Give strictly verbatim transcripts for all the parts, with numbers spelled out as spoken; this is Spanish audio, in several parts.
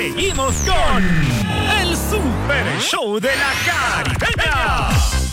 Seguimos con el Super Show de la Caribeña.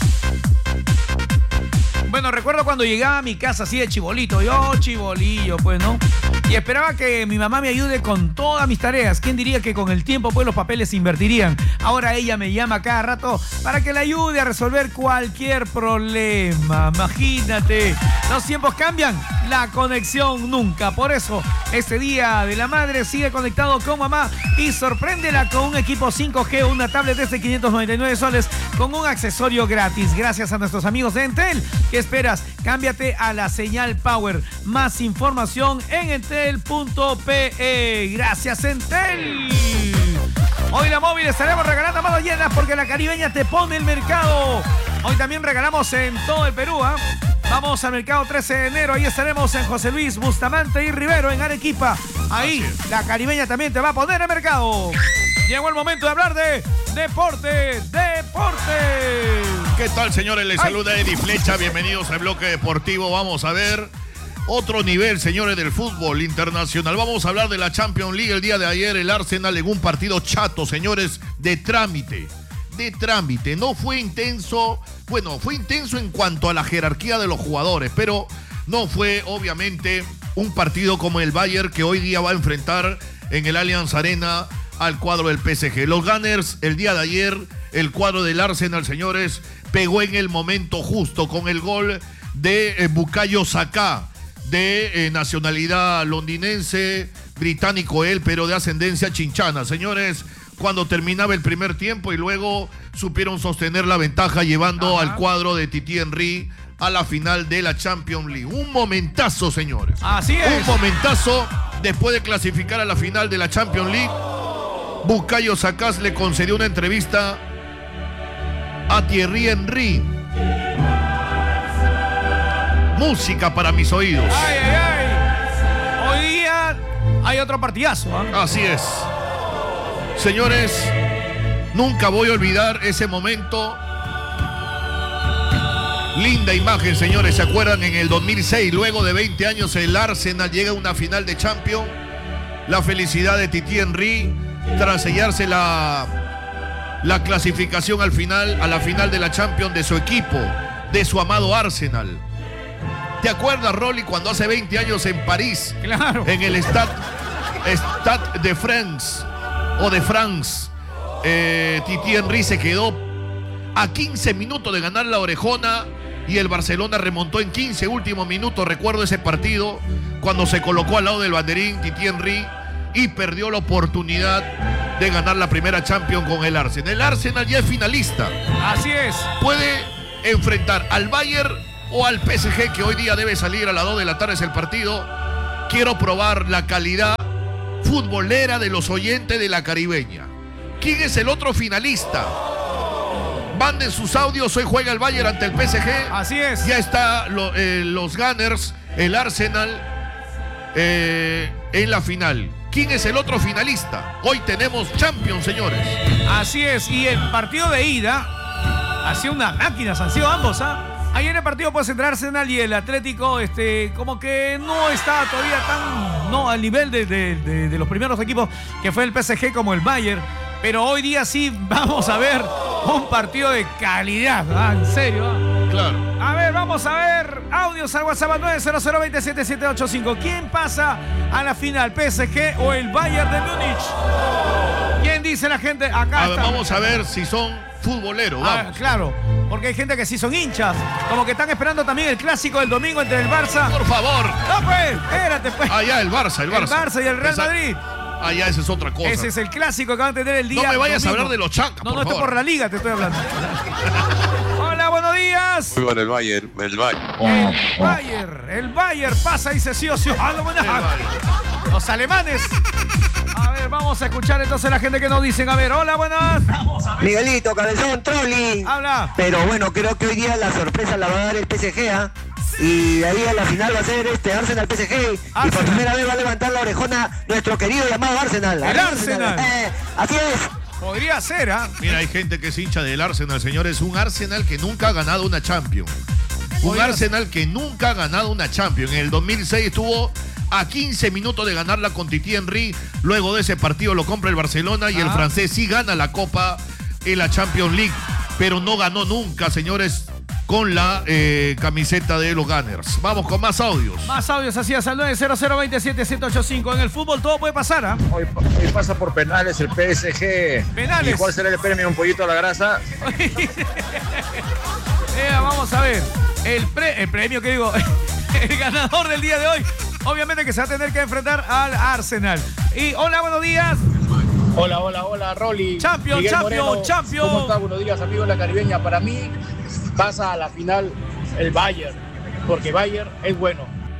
Bueno, recuerdo cuando llegaba a mi casa así de chibolito, yo chibolillo, pues, ¿no? Y esperaba que mi mamá me ayude con todas mis tareas. ¿Quién diría que con el tiempo, pues, los papeles se invertirían? Ahora ella me llama cada rato para que le ayude a resolver cualquier problema. Imagínate, los tiempos cambian, la conexión nunca. Por eso, este Día de la Madre sigue conectado con mamá y sorpréndela con un equipo cinco G o una tablet desde quinientos noventa y nueve soles con un accesorio gratis. Gracias a nuestros amigos de Entel. ¿Qué esperas? Cámbiate a la señal Power. Más información en entel punto pe. Gracias, Entel. Hoy la móvil estaremos regalando manos llenas porque la Caribeña te pone el mercado. Hoy también regalamos en todo el Perú, ¿eh? Vamos al mercado trece de enero. Ahí estaremos en José Luis, Bustamante y Rivero en Arequipa. Ahí la Caribeña también te va a poner el mercado. Llegó el momento de hablar de deporte, deporte. ¿Qué tal, señores? Les saluda Eddie Flecha. Bienvenidos al bloque deportivo. Vamos a ver otro nivel, señores, del fútbol internacional. Vamos a hablar de la Champions League. El día de ayer el Arsenal en un partido chato, señores, de trámite. De trámite. No fue intenso. Bueno, fue intenso en cuanto a la jerarquía de los jugadores, pero no fue, obviamente, un partido como el Bayern que hoy día va a enfrentar en el Allianz Arena al cuadro del P S G. Los Gunners, el día de ayer, el cuadro del Arsenal, señores, pegó en el momento justo con el gol de eh, Bukayo Saka, de eh, nacionalidad londinense, británico él, pero de ascendencia chinchana. Señores, cuando terminaba el primer tiempo y luego supieron sostener la ventaja llevando Ajá. al cuadro de Thierry Henry a la final de la Champions League. Un momentazo, señores. Así es. Un momentazo después de clasificar a la final de la Champions League. Bukayo Saka le concedió una entrevista a Thierry Henry. Música para mis oídos. Ay, ay, ay. Hoy día hay otro partidazo, ¿eh? Así es. Señores, nunca voy a olvidar ese momento. Linda imagen, señores. ¿Se acuerdan? En el dos mil seis, luego de veinte años, el Arsenal llega a una final de Champions. La felicidad de Thierry Henry tras sellarse la, la clasificación al final, a la final de la Champions de su equipo, de su amado Arsenal. ¿Te acuerdas, Rolly, cuando hace veinte años en París, claro, en el Stade, Stade de France o de France, eh, Thierry Henry se quedó a quince minutos de ganar la orejona y el Barcelona remontó en quince últimos minutos? Recuerdo ese partido cuando se colocó al lado del banderín Thierry Henry y perdió la oportunidad de ganar la primera Champions con el Arsenal. El Arsenal ya es finalista. Así es. Puede enfrentar al Bayern o al P S G, que hoy día debe salir a las dos de la tarde es el partido. Quiero probar la calidad futbolera de los oyentes de la Caribeña. ¿Quién es el otro finalista? Manden sus audios. Hoy juega el Bayern ante el P S G. Así es. Ya está lo, eh, los Gunners, el Arsenal eh, en la final. ¿Quién es el otro finalista? Hoy tenemos Champions, señores. Así es. Y el partido de ida ha sido una máquina, han sido ambos, ¿ah? ¿eh? Ayer en el partido pues entre Arsenal y el Atlético, este, como que no está todavía tan, no, al nivel de, de, de, de los primeros equipos que fue el P S G como el Bayern. Pero hoy día sí vamos a ver un partido de calidad, ¿ah? En serio, ¿ah? Claro. A ver, vamos a ver audios al WhatsApp nueve cero cero dos siete siete ocho cinco. ¿Quién pasa a la final, P S G o el Bayern de Múnich? ¿Quién dice la gente? Acá a ver, está. Vamos a ver si son futboleros. Ah, claro, porque hay gente que sí son hinchas, como que están esperando también el clásico del domingo entre el Barça. Por favor. No, pues, espérate, pues. Allá el Barça, el Barça. El Barça y el Real Esa... Madrid. Allá esa es otra cosa. Ese es el clásico que van a tener el día. No me vayas domingo. a hablar de los chancas, No, por no, esto favor. por la liga te estoy hablando. Hola, buenos días. Muy bueno el Bayern, el Bayern. El Bayern, el Bayern pasa y se sí o sí. Los alemanes. A ver, vamos a escuchar entonces a la gente que nos dicen. A ver, hola, buenas. Miguelito, cabezón, Trolli. Habla. Pero bueno, creo que hoy día la sorpresa la va a dar el P S G, ¿ah? ¿eh? Y de ahí a la final va a ser este Arsenal P S G. Arsenal. Y por primera vez va a levantar la orejona nuestro querido llamado Arsenal. El Arsenal. Arsenal. Eh, así es. Podría ser, ¿ah? ¿eh? Mira, hay gente que es hincha del Arsenal, señores. Un Arsenal que nunca ha ganado una Champions. Un Arsenal que nunca ha ganado una Champions. En el dos mil seis estuvo a quince minutos de ganarla con Titi Henry. Luego de ese partido lo compra el Barcelona y ah. el francés sí gana la Copa en la Champions League, pero no ganó nunca, señores, con la eh, camiseta de los Gunners. Vamos con más audios. Más audios, así es, al nueve cero cero dos siete siete ocho cinco. En el fútbol todo puede pasar, ¿ah? ¿eh? Hoy, hoy pasa por penales el P S G. Penales. ¿Y cuál será el premio? ¿Un pollito a la grasa? eh, vamos a ver. El, pre, el premio que digo, el ganador del día de hoy, obviamente que se va a tener que enfrentar al Arsenal. Y hola, buenos días. Hola, hola, hola, Rolly. Champion, Miguel champion, Moreno. champion. ¿Cómo está? Buenos días, amigos de la Caribeña. Para mí pasa a la final el Bayern, porque Bayern es bueno.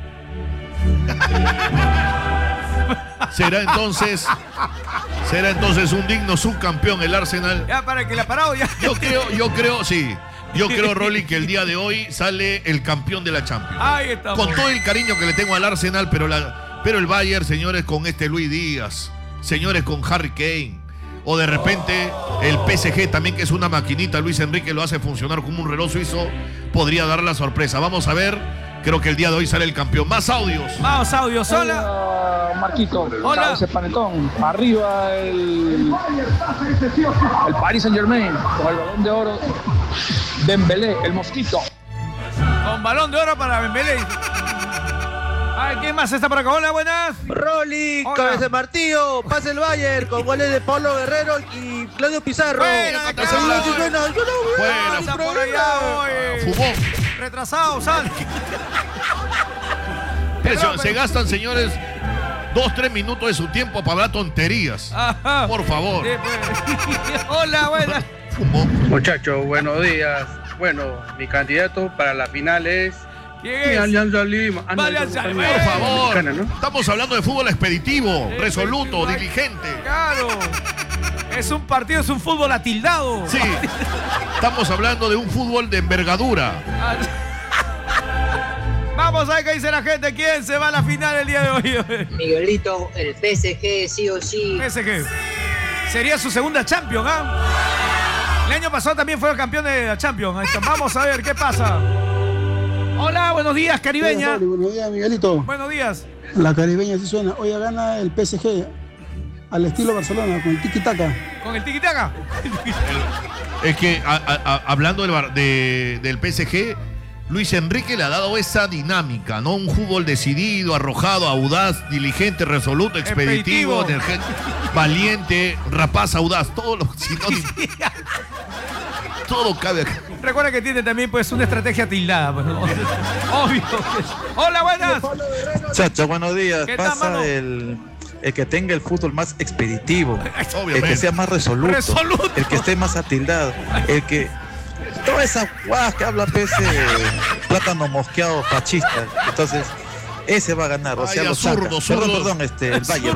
Será entonces, será entonces un digno subcampeón el Arsenal. Ya para que la parado ya. Yo creo, yo creo, sí. Yo creo, Rolly, que el día de hoy sale el campeón de la Champions. Ahí estamos. Con todo el cariño que le tengo al Arsenal, pero, la, pero el Bayern, señores, con este Luis Díaz, señores, con Harry Kane, o de repente el P S G también, que es una maquinita, Luis Enrique lo hace funcionar como un reloj suizo, podría dar la sorpresa. Vamos a ver, creo que el día de hoy sale el campeón. Más audios. Más audios, hola. Hola, Marquito. Hola. Ese panetón. Arriba el, el Paris Saint Germain con el balón de oro. Dembélé, el mosquito. Con balón de oro para Dembélé. Ay, ¿quién más está por acá? Hola, buenas. Rolly, Hola. cabeza de martillo, pasa el Bayern con goles de Paulo Guerrero y Claudio Pizarro. Fuera, Que se diga, si suena, yo no voy Fuera, a- Pasa sin por allá, problema. oye. Fumón. Retrasado, sal. Eso, se gastan, señores, dos, tres minutos de su tiempo para hablar tonterías. Ajá. Por favor. Sí, pues. Hola, buenas. Fumón. Muchachos, buenos días. Bueno, mi candidato para la final es ¿Quién mi es? Alianza Lima. Ah, no, Alianza esa es Lima. Por compañía favor. mexicana, ¿no? Estamos hablando de fútbol expeditivo, Eh, resoluto, pues, diligente. Claro. Es un partido, es un fútbol atildado. Sí. Estamos hablando de un fútbol de envergadura. Ah. Vamos a ver qué dice la gente. ¿Quién se va a la final el día de hoy? Miguelito, el P S G sí o sí. P S G. Sería su segunda Champions, ¿ah? El año pasado también fue campeón de la Champions. Ahí está. Vamos a ver qué pasa. Hola, buenos días, caribeña. Buenos días, Miguelito. Buenos días. La caribeña sí suena. Hoy gana el P S G al estilo Barcelona, con el tiki-taka. Con el tiquitaca. Es que a- a- a- hablando del, bar- de- del P S G, Luis Enrique le ha dado esa dinámica, ¿no? Un fútbol decidido, arrojado, audaz, diligente, resoluto, expeditivo, Expeditivo. energético, valiente, rapaz, audaz, todos los sinónimos. Todo cabe acá. Recuerda que tiene también pues una estrategia tildada, pues, ¿no? Obvio. Hola, buenas. Chacho, buenos días. ¿Qué tal, mano? Pasa el, el que tenga el fútbol más expeditivo, el que Obviamente. sea más resoluto, Resoluto. el que esté más atildado, el que... Todas esas guas que habla pues, eh, plátano mosqueado fascista. Entonces, ese va a ganar. O sea, Vaya lo saca. zurdo, Perdón, zurdo. perdón, este, el Bayern.